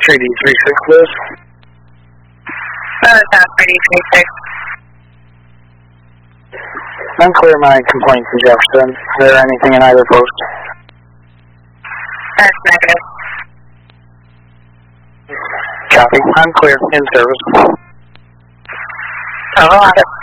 3D36, Liz. South 3D36. Unclear my complaint to Jefferson. Is there anything in either post? That's negative. Copy. Unclear. In service. Oh,